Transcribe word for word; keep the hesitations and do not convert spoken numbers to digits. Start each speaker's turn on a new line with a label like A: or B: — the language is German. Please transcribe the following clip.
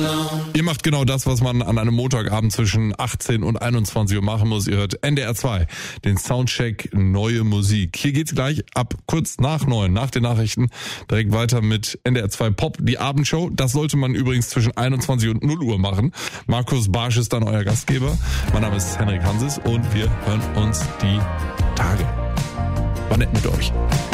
A: Ihr macht genau das, was man an einem Montagabend zwischen achtzehn und einundzwanzig Uhr machen muss. Ihr hört N D R zwei, den Soundcheck Neue Musik. Hier geht's gleich ab kurz nach neun, nach den Nachrichten, direkt weiter mit N D R zwei Pop, die Abendshow. Das sollte man übrigens zwischen einundzwanzig und null Uhr machen. Markus Barsch ist dann euer Gastgeber. Mein Name ist Henrik Hanses und wir hören uns die Tage. War nett mit euch.